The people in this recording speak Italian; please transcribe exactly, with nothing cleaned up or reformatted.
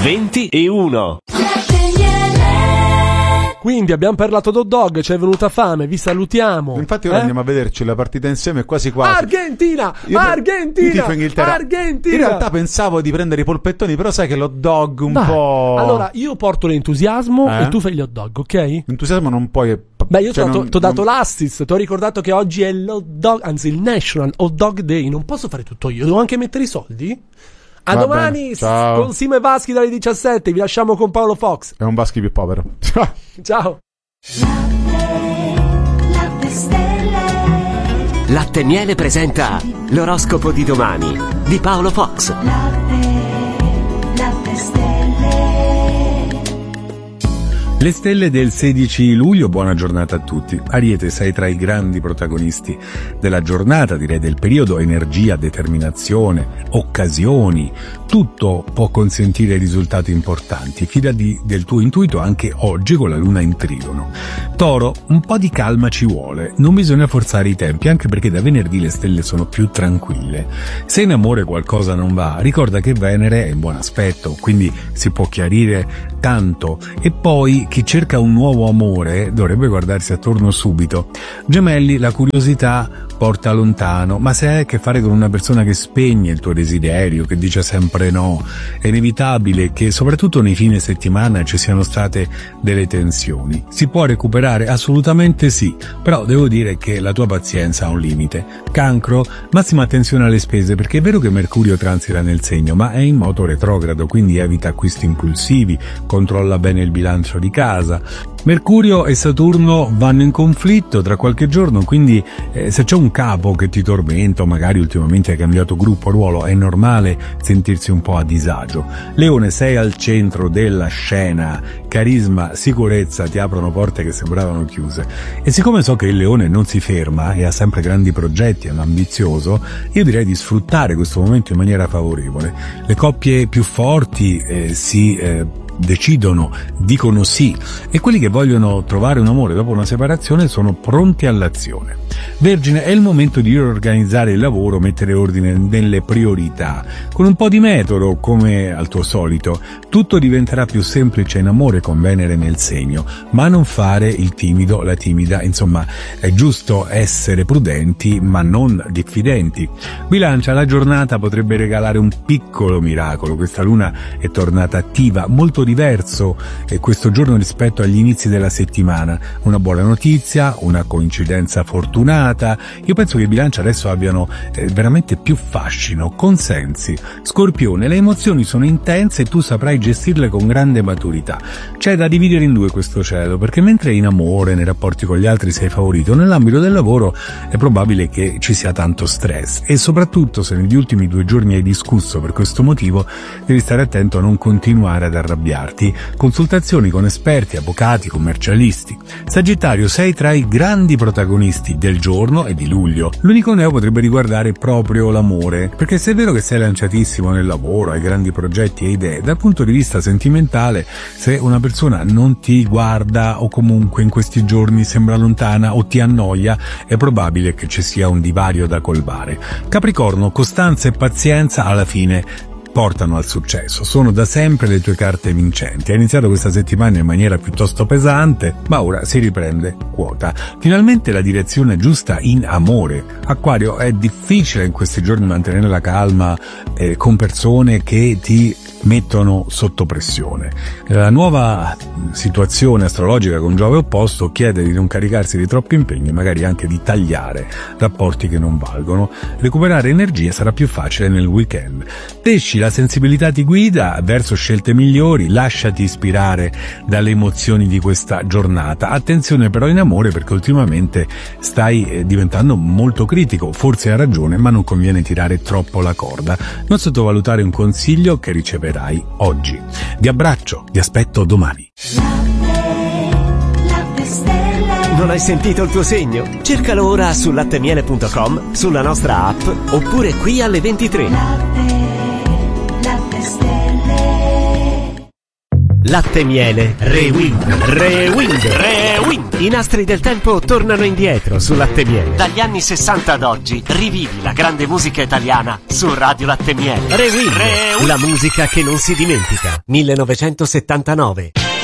venti e uno. Quindi abbiamo parlato d'hot dog, ci è venuta fame, vi salutiamo. Infatti ora eh? andiamo a vederci la partita insieme quasi quasi. Argentina! Io, Argentina! Io tifo Inghilterra. Argentina! In realtà pensavo di prendere i polpettoni, però sai che l'hot dog un Dai. po'... Allora, io porto l'entusiasmo Eh? e tu fai gli hot dog, ok? L'entusiasmo non puoi... Beh, io cioè, ti ho non- dato non- l'assist, ti ho ricordato che oggi è l'hot dog, anzi il National Hot Dog Day, non posso fare tutto io, devo anche mettere i soldi? A Va domani bene, ciao. con Simo e Vaschi dalle diciassette, vi lasciamo con Paolo Fox. È un Vaschi più povero. Ciao. Latte e Miele presenta l'oroscopo di domani di Paolo Fox. Le stelle del sedici luglio, buona giornata a tutti. Ariete, sei tra i grandi protagonisti della giornata, direi del periodo, energia, determinazione, occasioni, tutto può consentire risultati importanti. Fidati del tuo intuito anche oggi con la luna in trigono. Toro, un po' di calma ci vuole, non bisogna forzare i tempi, anche perché da venerdì le stelle sono più tranquille. Se in amore qualcosa non va, ricorda che Venere è in buon aspetto, quindi si può chiarire tanto. E poi chi cerca un nuovo amore dovrebbe guardarsi attorno subito. Gemelli, la curiosità porta lontano, ma se hai a che fare con una persona che spegne il tuo desiderio, che dice sempre no, è inevitabile che soprattutto nei fine settimana ci siano state delle tensioni. Si può recuperare? Assolutamente sì, però devo dire che la tua pazienza ha un limite. Cancro, massima attenzione alle spese, perché è vero che Mercurio transita nel segno, ma è in moto retrogrado, quindi evita acquisti impulsivi, controlla bene il bilancio di casa. Mercurio e Saturno vanno in conflitto tra qualche giorno, quindi eh, se c'è un capo che ti tormenta o magari ultimamente hai cambiato gruppo, ruolo, è normale sentirsi un po' a disagio. Leone, sei al centro della scena, carisma, sicurezza ti aprono porte che sembravano chiuse. E siccome so che il Leone non si ferma e ha sempre grandi progetti, è un ambizioso, io direi di sfruttare questo momento in maniera favorevole. Le coppie più forti eh, si eh, decidono, dicono sì, e quelli che vogliono trovare un amore dopo una separazione sono pronti all'azione. Vergine, è il momento di riorganizzare il lavoro, mettere ordine nelle priorità, con un po' di metodo come al tuo solito. Tutto diventerà più semplice in amore con Venere nel segno, ma non fare il timido, la timida, insomma è giusto essere prudenti ma non diffidenti. Bilancia, la giornata potrebbe regalare un piccolo miracolo, questa luna è tornata attiva, molto diverso eh, questo giorno rispetto agli inizi della settimana. Una buona notizia, una coincidenza fortunata. Io penso che i Bilancia adesso abbiano eh, veramente più fascino, consensi. Scorpione, le emozioni sono intense e tu saprai gestirle con grande maturità. C'è da dividere in due questo cielo, perché mentre in amore, nei rapporti con gli altri sei favorito, nell'ambito del lavoro è probabile che ci sia tanto stress, e soprattutto se negli ultimi due giorni hai discusso per questo motivo devi stare attento a non continuare ad arrabbiarti. Consultazioni con esperti, avvocati, commercialisti. Sagittario, sei tra i grandi protagonisti del giorno e di luglio. L'unico neo potrebbe riguardare proprio l'amore, perché se è vero che sei lanciatissimo nel lavoro, hai grandi progetti e idee, dal punto di vista sentimentale, se una persona non ti guarda o comunque in questi giorni sembra lontana o ti annoia, è probabile che ci sia un divario da colmare. Capricorno, costanza e pazienza alla fine portano al successo, sono da sempre le tue carte vincenti. Hai iniziato questa settimana in maniera piuttosto pesante, ma ora si riprende quota. Finalmente la direzione giusta in amore. Acquario, è difficile in questi giorni mantenere la calma eh, con persone che ti mettono sotto pressione. La nuova situazione astrologica con Giove opposto chiede di non caricarsi di troppi impegni, magari anche di tagliare rapporti che non valgono. Recuperare energia sarà più facile nel weekend. Pesci, la sensibilità ti guida verso scelte migliori, lasciati ispirare dalle emozioni di questa giornata. Attenzione però in amore, perché ultimamente stai diventando molto critico, forse hai ragione, ma non conviene tirare troppo la corda. Non sottovalutare un consiglio che riceverai oggi. Vi abbraccio, vi aspetto domani. Non hai sentito il tuo segno? Cercalo ora su latte miele punto com, sulla nostra app oppure qui alle ventitré. Latte Miele Rewind. Rewind. Rewind. I nastri del tempo tornano indietro su Latte Miele. Dagli anni sessanta ad oggi rivivi la grande musica italiana su Radio Latte Miele. Rewind. Rewind. La musica che non si dimentica. millenovecentosettantanove.